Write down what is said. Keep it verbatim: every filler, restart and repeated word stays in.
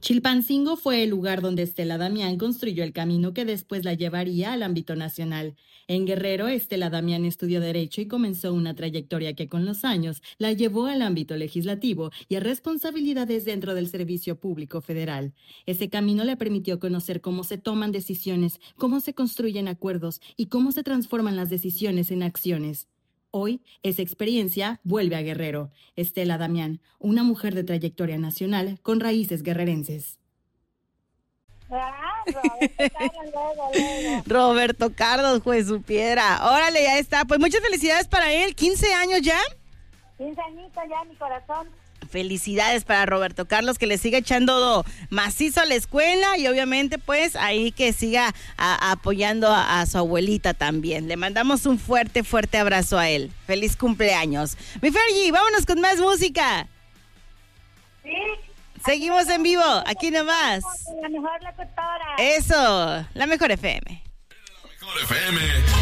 Chilpancingo fue el lugar donde Estela Damián construyó el camino que después la llevaría al ámbito nacional. En Guerrero, Estela Damián estudió Derecho y comenzó una trayectoria que con los años la llevó al ámbito legislativo y a responsabilidades dentro del Servicio Público Federal. Ese camino le permitió conocer cómo se toman decisiones, cómo se construyen acuerdos y cómo se transforman las decisiones en acciones. Hoy, esa experiencia vuelve a Guerrero. Estela Damián, una mujer de trayectoria nacional con raíces guerrerenses. Ah, Roberto Carlos, luego, luego. Roberto Carlos, juez supiera. Órale, ya está. Pues muchas felicidades para él. ¿quince años ya? quince añitos ya, mi corazón. Felicidades para Roberto Carlos, que le siga echando macizo a la escuela y obviamente pues ahí que siga a, apoyando a, a su abuelita también. Le mandamos un fuerte, fuerte abrazo a él. Feliz cumpleaños. Mi Fergie, vámonos con más música. Sí. Seguimos en vivo, aquí nomás. La mejor locutora. Eso, la mejor F M. La mejor F M.